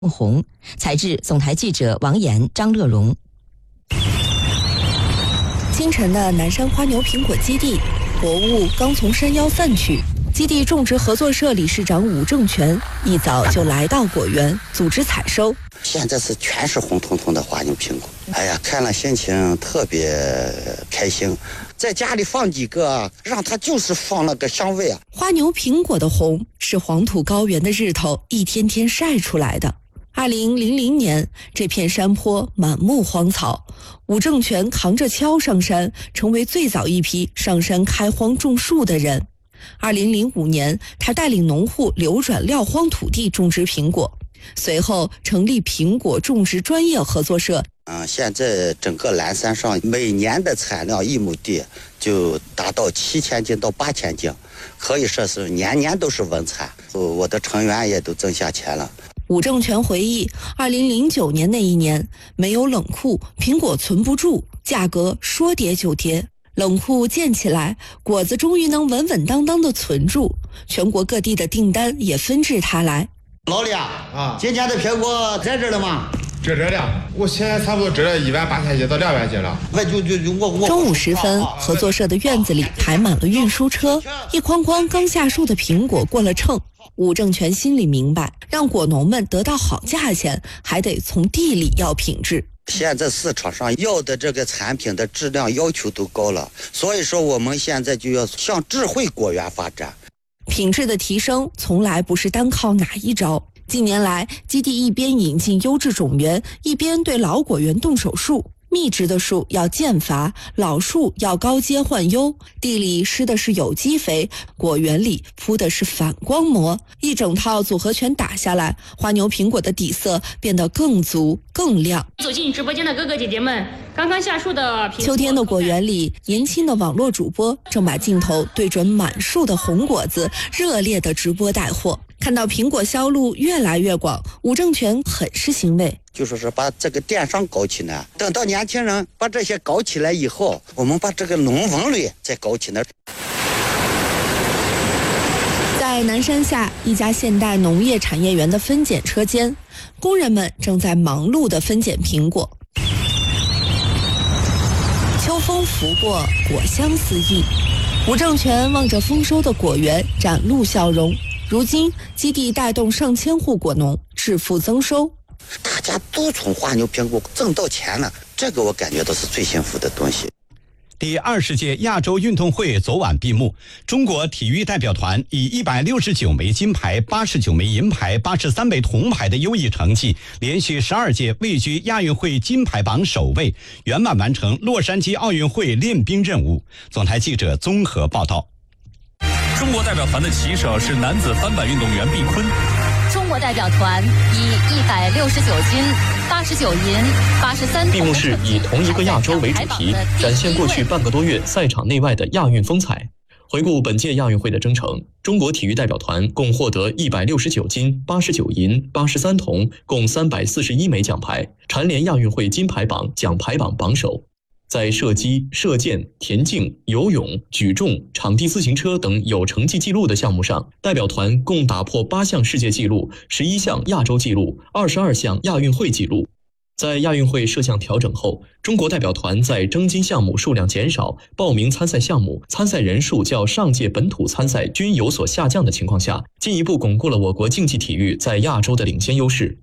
红。采制总台记者王岩、张乐荣。 清晨的南山花牛苹果基地，薄雾刚从山腰散去。基地种植合作社理事长武正全一早就来到果园组织采收。 现在是全是红彤彤的花牛苹果，哎呀，看了心情特别开心。在家里放几个，让它就是放那个香味啊。 花牛苹果的红是黄土高原的日头一天天晒出来的。2000年，这片山坡满目荒草，武正全扛着锹上山，成为最早一批上山开荒种树的人。2005年，他带领农户流转撂荒土地种植苹果，随后成立苹果种植专业合作社。 现在整个蓝山上每年的产量1亩地就达到7000斤到8000斤，可以说是年年都是稳产。我的成员也都挣下钱了。 武正全回忆，2009年那一年没有冷库，苹果存不住，价格说跌就跌。冷库建起来，果子终于能稳稳当当的存住，全国各地的订单也纷至沓来。 老李啊，今年的苹果在这了吗？ 这的，我现在差不多值了18000斤到200斤了。 中午时分，合作社的院子里排满了运输车，一筐筐刚下树的苹果过了秤。武正全心里明白，让果农们得到好价钱，还得从地里要品质。 现在市场上要的这个产品的质量要求都高了，所以说我们现在就要向智慧果园发展。 品质的提升从来不是单靠哪一招。近年来，基地一边引进优质种源，一边对老果园动手术。密植的树要间伐，老树要高阶换优，地里施的是有机肥，果园里铺的是反光膜，一整套组合拳打下来，花牛苹果的底色变得更足更亮。 走进直播间的哥哥姐姐们，刚刚下树的秋天的果园里，年轻的网络主播正把镜头对准满树的红果子，热烈的直播带货。看到苹果销路越来越广，武正全很是欣慰。 就是说把这个电商搞起来，等到年轻人把这些搞起来以后，我们把这个农文类再搞起来。 在南山下一家现代农业产业园的分拣车间，工人们正在忙碌地分拣苹果。秋风拂过，果香四溢。武正全望着丰收的果园，展露笑容。如今，基地带动上千户果农致富增收。 大家都从花牛苹果挣到钱了，这个我感觉到是最幸福的东西。 第20届亚洲运动会昨晚闭幕，中国体育代表团以169枚金牌、89枚银牌、83枚铜牌的优异成绩，连续12届位居亚运会金牌榜首位，圆满完成洛杉矶奥运会练兵任务。总台记者综合报道。 中国代表团的旗手是男子翻板运动员毕坤。 中国代表团以169金、89银、83铜。 闭幕式以同一个亚洲为主题，展现过去半个多月赛场内外的亚运风采。回顾本届亚运会的征程，中国体育代表团共获得169金、89银、83铜，共341枚奖牌，蝉联亚运会金牌榜、奖牌榜榜首。在射击、射箭、田径、游泳、举重、场地自行车等有成绩记录的项目上，代表团共打破8项世界纪录、11项亚洲纪录、22项亚运会纪录。在亚运会摄像调整后，中国代表团在争金项目数量减少、报名参赛项目、参赛人数较上届本土参赛均有所下降的情况下，进一步巩固了我国竞技体育在亚洲的领先优势。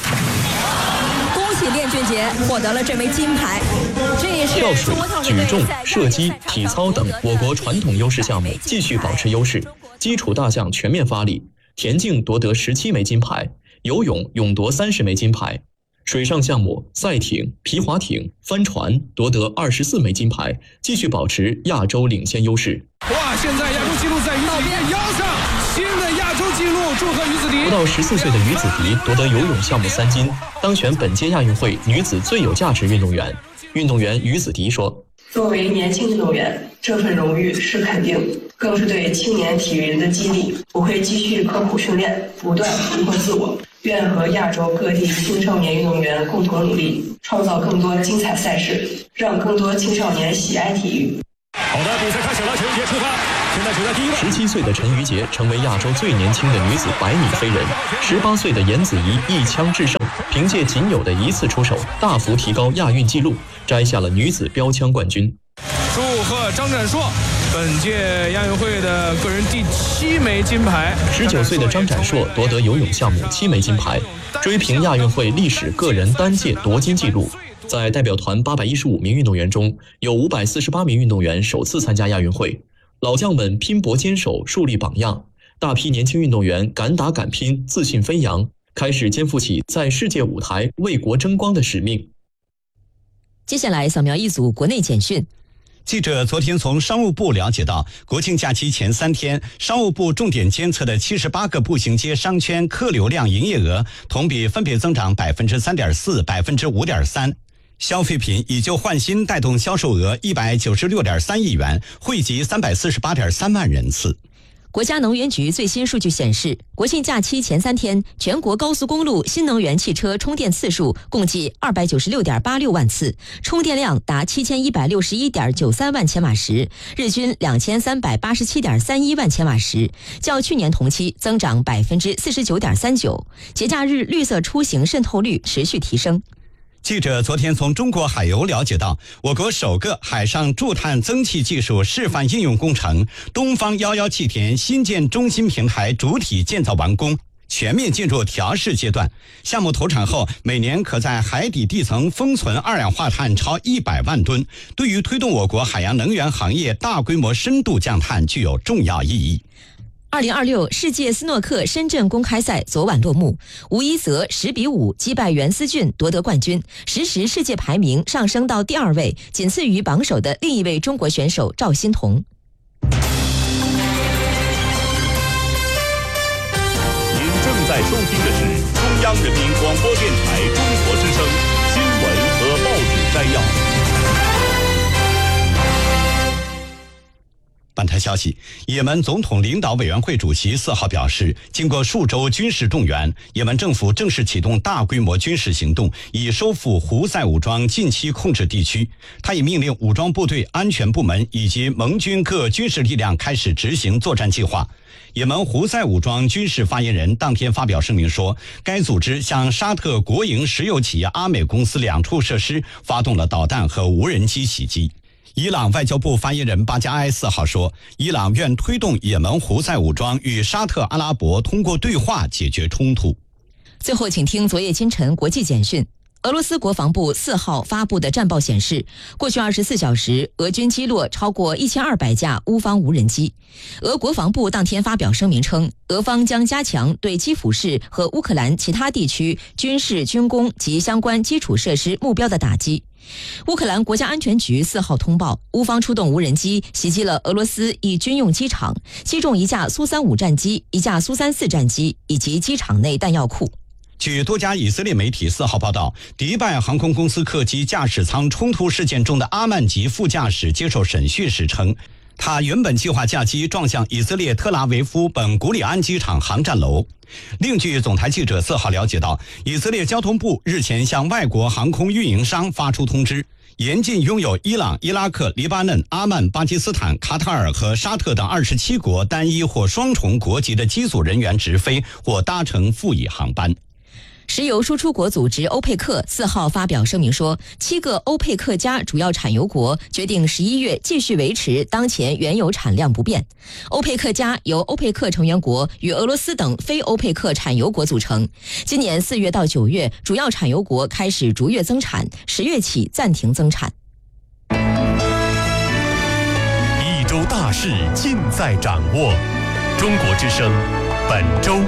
练俊杰获得了这枚金牌，这也是跳水、举重、射击、体操等我国传统优势项目继续保持优势，基础大项全面发力。田径夺得17枚金牌，游泳勇夺30枚金牌，水上项目赛艇、皮划艇、帆船夺得24枚金牌，继续保持亚洲领先优势。 哇！现在亚洲纪录在于道边腰上，新的亚洲纪录，祝贺于子迪。 不到14岁的于子迪夺得游泳项目3金，当选本届亚运会女子最有价值运动员。运动员于子迪说：“ 作为年轻运动员，这份荣誉是肯定，更是对青年体育人的激励。我会继续刻苦训练，不断突破自我。愿和亚洲各地青少年运动员共同努力，创造更多精彩赛事，让更多青少年喜爱体育。” 好的，比赛开始了，球员出发。 现在处在第一位。 17岁的陈瑜婕成为亚洲最年轻的女子100米飞人，18岁的颜子怡一枪制胜，凭借仅有的一次出手，大幅提高亚运纪录，摘下了女子标枪冠军。 祝贺张展硕，本届亚运会的个人第7枚金牌。 19岁的张展硕夺得游泳项目7枚金牌，追平亚运会历史个人单届夺金纪录。在代表团815名运动员中，有548名运动员首次参加亚运会。老将们拼搏坚守，树立榜样，大批年轻运动员敢打敢拼，自信飞扬，开始肩负起在世界舞台为国争光的使命。 接下来扫描一组国内简讯。 记者昨天从商务部了解到，国庆假期前3天，商务部重点监测的78个步行街商圈客流量营业额同比分别增长 3.4%、5.3%。消费品以旧换新带动销售额196.3亿元，惠及348.3万人次。 国家能源局最新数据显示，国庆假期前3天，全国高速公路新能源汽车充电次数共计296.86万次，充电量达7161.93万千瓦时，日均2387.31万千瓦时，较去年同期增长49.39%。节假日绿色出行渗透率持续提升。 记者昨天从中国海油了解到，我国首个海上驻碳增气技术示范应用工程东方11气田新建中心平台主体建造完工，全面进入调试阶段。项目投产后，每年可在海底地层封存二氧化碳超100万吨，对于推动我国海洋能源行业大规模深度降碳具有重要意义。 2026世界斯诺克深圳公开赛昨晚落幕，吴一泽10比5击败袁思俊夺得冠军，实时世界排名上升到第2位，仅次于榜首的另一位中国选手赵欣彤。 您正在收听的是中央人民广播电台中国之声新闻和报纸摘要。 本台消息，也门总统领导委员会主席4号表示，经过数周军事动员，也门政府正式启动大规模军事行动，以收复胡塞武装近期控制地区。他已命令武装部队、安全部门以及盟军各军事力量开始执行作战计划。也门胡塞武装军事发言人当天发表声明说，该组织向沙特国营石油企业阿美公司2处设施发动了导弹和无人机袭击。伊朗外交部发言人巴加埃4号说，伊朗愿推动也门胡塞武装与沙特阿拉伯通过对话解决冲突。 最后请听昨夜今晨国际简讯。俄罗斯国防部4号发布的战报显示，过去24小时，俄军击落超过1200架乌方无人机。俄国防部当天发表声明称，俄方将加强对基辅市和乌克兰其他地区军事、军工及相关基础设施目标的打击。乌克兰国家安全局4号通报，乌方出动无人机袭击了俄罗斯一军用机场，击中1架苏35战机、1架苏34战机以及机场内弹药库。 据多家以色列媒体4号报道，迪拜航空公司客机驾驶舱冲突事件中的阿曼吉副驾驶接受审讯时称，他原本计划驾机撞向以色列特拉维夫本古里安机场航站楼。另据总台记者4号了解到，以色列交通部日前向外国航空运营商发出通知，严禁拥有伊朗、伊拉克、黎巴嫩、阿曼、巴基斯坦、卡塔尔和沙特等27国单一或双重国籍的机组人员直飞或搭乘副乙航班。 石油输出国组织欧佩克4号发表声明说，7个欧佩克加主要产油国决定11月继续维持当前原油产量不变。欧佩克加由欧佩克成员国与俄罗斯等非欧佩克产油国组成。今年4月到9月，主要产油国开始逐月增产，10月起暂停增产。 一周大事尽在掌握，中国之声本周。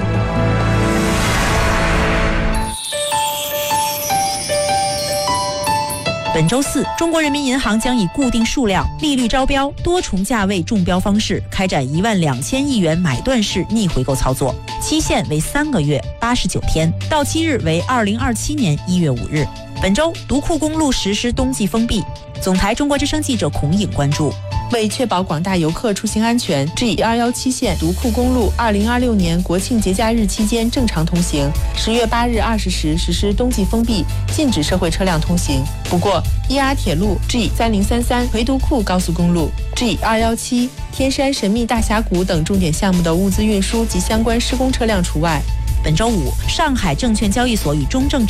本周四，中国人民银行将以固定数量、利率招标、多重价位中标方式开展12000亿元买断式逆回购操作，期限为3个月，89天，到期日为2027年1月5日。本周，独库公路实施冬季封闭。总台中国之声记者孔颖关注。 为确保广大游客出行安全 ，G217 线独库公路2026年国庆节假日期间正常通行，10月8日20时实施冬季封闭，禁止社会车辆通行。不过，ER 铁路 G3033 回独库高速公路 G217 天山神秘大峡谷等重点项目的物资运输及相关施工车辆除外。 本周五，上海证券交易所与中证